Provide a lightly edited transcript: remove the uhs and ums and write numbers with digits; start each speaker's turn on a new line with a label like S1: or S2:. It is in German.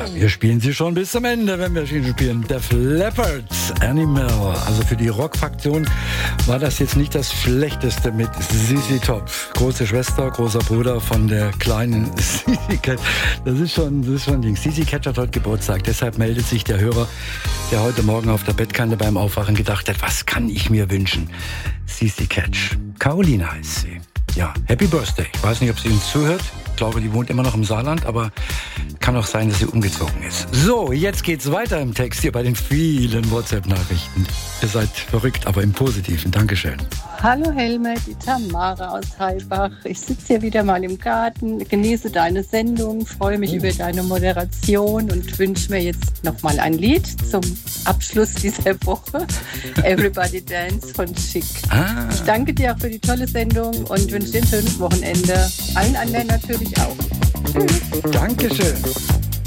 S1: Wir spielen sie schon bis zum Ende, wenn wir sie spielen. Def Leppard, Animal. Also für die Rockfraktion war das jetzt nicht das Schlechteste mit ZZ Top. Große Schwester, großer Bruder von der kleinen ZZ Cat. Das ist schon Ding. ZZ Cat hat heute Geburtstag. Deshalb meldet sich der Hörer, der heute Morgen auf der Bettkante beim Aufwachen gedacht hat, was kann ich mir wünschen? ZZ Cat. Caroline heißt sie. Ja, Happy Birthday. Ich weiß nicht, ob sie uns zuhört. Ich glaube, die wohnt immer noch im Saarland, aber kann auch sein, dass sie umgezogen ist. So, jetzt geht's weiter im Text hier bei den vielen WhatsApp-Nachrichten. Ihr seid verrückt, aber im Positiven. Dankeschön.
S2: Hallo Helmer, die Tamara aus Heilbach. Ich sitze hier wieder mal im Garten, genieße deine Sendung, freue mich über deine Moderation und wünsche mir jetzt nochmal ein Lied zum Abschluss dieser Woche. Everybody Dance von Chic. Ich danke dir auch für die tolle Sendung und wünsche dir ein schönes Wochenende. Allen anderen natürlich auch.
S1: Dankeschön.